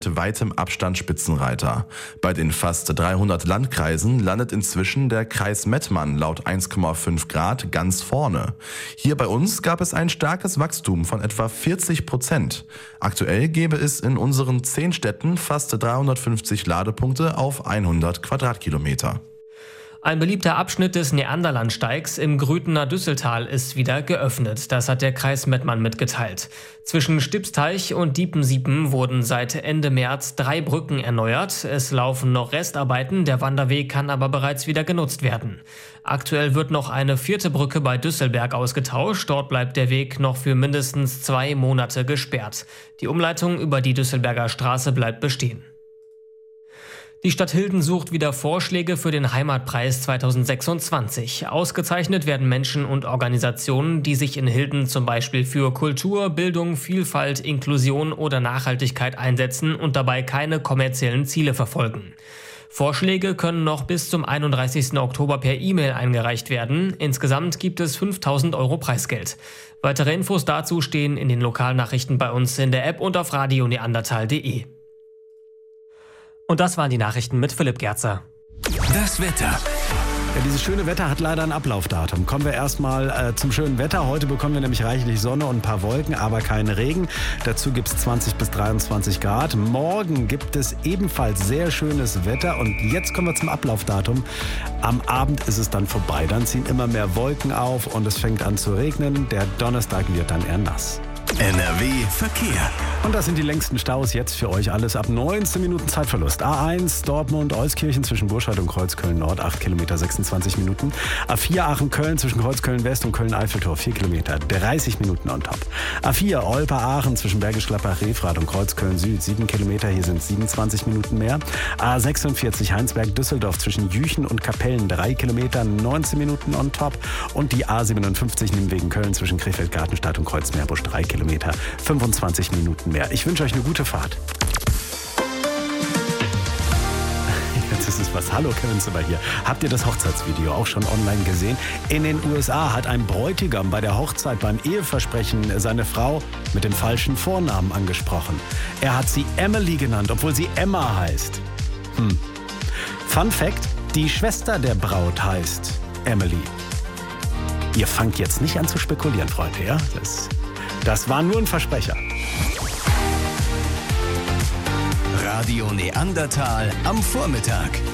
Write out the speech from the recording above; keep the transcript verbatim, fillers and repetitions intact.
weitem Abstand Spitzenreiter. Bei den fast dreihundert Landkreisen landet inzwischen der Kreis Mettmann laut eins Komma fünf Grad ganz vorne. Hier bei uns gab es ein starkes Wachstum von etwa vierzig Prozent. Aktuell gäbe es in unseren zehn Städten fast dreihundertfünfzig Ladepunkte auf hundert Quadratkilometer. Ein beliebter Abschnitt des Neanderlandsteigs im Grütener Düsseltal ist wieder geöffnet. Das hat der Kreis Mettmann mitgeteilt. Zwischen Stipsteich und Diepensiepen wurden seit Ende März drei Brücken erneuert. Es laufen noch Restarbeiten, der Wanderweg kann aber bereits wieder genutzt werden. Aktuell wird noch eine vierte Brücke bei Düsselberg ausgetauscht. Dort bleibt der Weg noch für mindestens zwei Monate gesperrt. Die Umleitung über die Düsselberger Straße bleibt bestehen. Die Stadt Hilden sucht wieder Vorschläge für den Heimatpreis zweitausendsechsundzwanzig. Ausgezeichnet werden Menschen und Organisationen, die sich in Hilden zum Beispiel für Kultur, Bildung, Vielfalt, Inklusion oder Nachhaltigkeit einsetzen und dabei keine kommerziellen Ziele verfolgen. Vorschläge können noch bis zum einunddreißigsten Oktober per E-Mail eingereicht werden. Insgesamt gibt es fünftausend Euro Preisgeld. Weitere Infos dazu stehen in den Lokalnachrichten bei uns in der App und auf radio neandertal punkt de. Und das waren die Nachrichten mit Philipp Gerzer. Das Wetter. Ja, dieses schöne Wetter hat leider ein Ablaufdatum. Kommen wir erstmal äh, zum schönen Wetter. Heute bekommen wir nämlich reichlich Sonne und ein paar Wolken, aber keinen Regen. Dazu gibt es zwanzig bis dreiundzwanzig Grad. Morgen gibt es ebenfalls sehr schönes Wetter. Und jetzt kommen wir zum Ablaufdatum. Am Abend ist es dann vorbei. Dann ziehen immer mehr Wolken auf und es fängt an zu regnen. Der Donnerstag wird dann eher nass. N R W Verkehr. Und das sind die längsten Staus jetzt für euch alles ab neunzehn Minuten Zeitverlust. A eins Dortmund-Euskirchen zwischen Burscheid und Kreuzköln-Nord, acht Kilometer, sechsundzwanzig Minuten. A vier Aachen-Köln zwischen Kreuzköln-West und Köln-Eiffeltor, vier Kilometer, dreißig Minuten on top. A vier Olpe-Aachen zwischen Bergisch Gladbach-Refrath und Kreuzköln-Süd, sieben Kilometer, hier sind siebenundzwanzig Minuten mehr. A sechsundvierzig Heinsberg-Düsseldorf zwischen Jüchen und Kapellen, drei Kilometer, neunzehn Minuten on top. Und die A siebenundfünfzig Nimwegen-Köln zwischen Krefeld-Gartenstadt und Kreuzmeerbusch, drei Kilometer, fünfundzwanzig Minuten mehr. Ich wünsche euch eine gute Fahrt. Jetzt ist es was. Hallo, Kevin Zimmer hier. Habt ihr das Hochzeitsvideo auch schon online gesehen? In den U S A hat ein Bräutigam bei der Hochzeit beim Eheversprechen seine Frau mit dem falschen Vornamen angesprochen. Er hat sie Emily genannt, obwohl sie Emma heißt. Hm. Fun Fact: Die Schwester der Braut heißt Emily. Ihr fangt jetzt nicht an zu spekulieren, Freunde, ja? Das Das war nur ein Versprecher. Radio Neandertal am Vormittag.